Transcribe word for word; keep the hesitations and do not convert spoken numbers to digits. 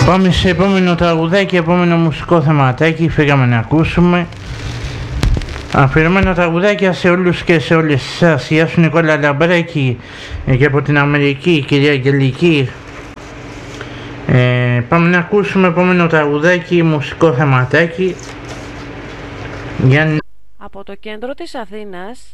Πάμε σε επόμενο τραγουδάκι, επόμενο μουσικό θεματάκι. Φύγαμε να ακούσουμε αφιερωμένα τραγουδάκια σε όλους και σε όλες εσάς. Γεια σου Νικόλα Λαμπρέκη και από την Αμερική, κυρία Αγγελική. ε, Πάμε να ακούσουμε επόμενο τραγουδάκι, μουσικό θεματάκι. Για... Από το κέντρο της Αθήνας